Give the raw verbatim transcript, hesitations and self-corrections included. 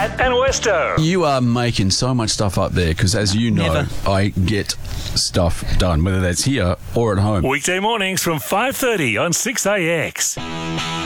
Matt and Westo. You are making so much stuff up there because, as you know, Never. I get stuff done, whether that's here or at home. Weekday mornings from five thirty on six A X.